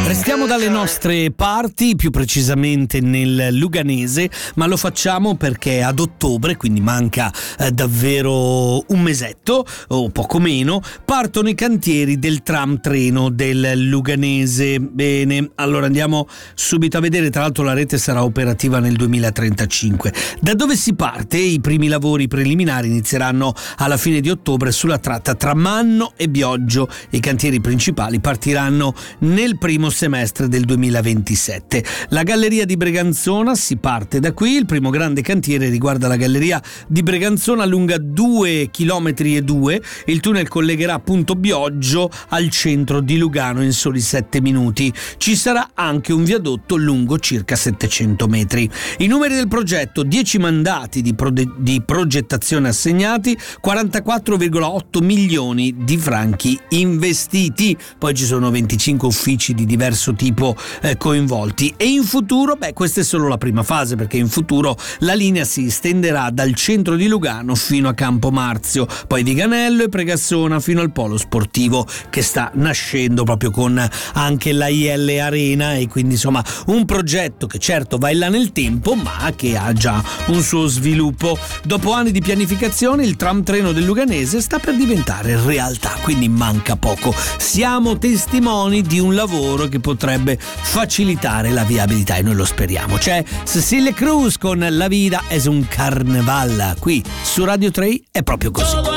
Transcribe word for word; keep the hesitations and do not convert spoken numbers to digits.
Restiamo dalle nostre parti, più precisamente nel Luganese, ma lo facciamo perché ad ottobre, quindi manca eh, davvero un mesetto o poco meno, partono i cantieri del tram treno del Luganese. Bene, allora andiamo subito a vedere, tra l'altro la rete sarà operativa nel duemilatrentacinque. Da dove si parte? I primi lavori preliminari inizieranno alla fine di ottobre sulla tratta tra Manno e Bioggio. I cantieri principali partiranno nel primo semestre del duemilaventisette. La galleria di Breganzona si parte da qui. Il primo grande cantiere riguarda la galleria di Breganzona, lunga due chilometri e due. Il tunnel collegherà appunto Bioggio al centro di Lugano in soli sette minuti. Ci sarà anche un viadotto lungo circa settecento metri. I numeri del progetto: dieci mandati di, prode- di progettazione assegnati, quarantaquattro virgola otto milioni di franchi investiti. Poi ci sono venticinque uffici di diverso tipo eh, coinvolti, e in futuro, beh, questa è solo la prima fase, perché in futuro la linea si estenderà dal centro di Lugano fino a Campo Marzio, poi Viganello e Pregassona fino al polo sportivo che sta nascendo proprio con anche la I L Arena, e quindi insomma un progetto che certo va in là nel tempo ma che ha già un suo sviluppo. Dopo anni di pianificazione il tram treno del Luganese sta per diventare realtà, quindi manca poco. Siamo testimoni di un lavoro che potrebbe facilitare la viabilità e noi lo speriamo. C'è Cecilia Cruz con La Vida es un Carnaval, qui su Radio tre è proprio così.